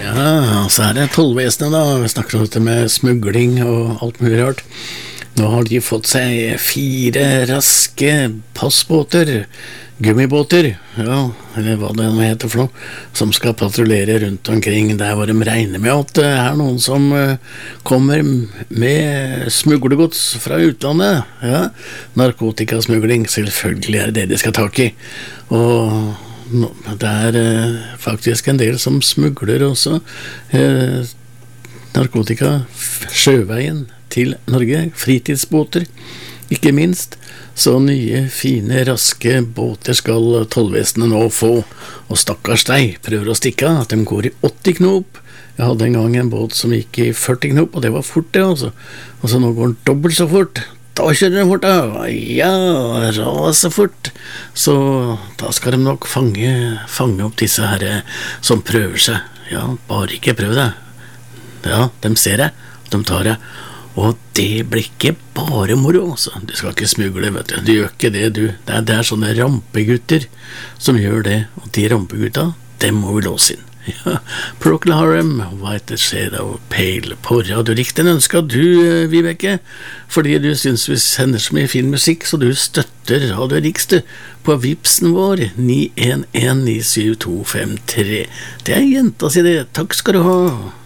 Ja, så er det tollvesenet da. Vi snakker om dette med smugling og alt mulig rart. Nå har de fått seg 4 raske passbåter, gummibåter, ja, eller hva det nå heter for noe, som skal patruljere rundt omkring der hvor de regner med at det er noen som kommer med smuglergods fra utlandet, ja, narkotikasmugling, selvfølgelig er det de skal tak i, og det er faktisk en del som smugler også narkotika sjøveien til Norge, fritidsbåter, ikke minst. Så nye, fine, raske båter skal tollvesenet nå få, og stakkars deg prøver å stikke av, at de går i 80 knop. Jeg hadde en gang en båt som gikk i 40 knop, og det var fort det altså. Og så nå går den dobbelt så fort. Da kjører den fort da, ja, raser fort. Så da skal de nok fange opp disse her som prøver seg. Ja, bare ikke prøv det. Ja, de ser det, de tar det. Og det blir ikke bare moro, altså. Du skal ikke smugle, vet du. Du gjør ikke det, du. Det er sånne rampegutter som gjør det. Og de rampegutta, dem må vi låse inn. Ja, Procol Harum, White Shadow, Pale på Radio Riktig ønska du, Vibeke, fordi du synes vi sender så mye fin musikk, så du støtter Radio Riktig på Vipsen vår 91197253. Det er jenta si det. Takk skal du ha.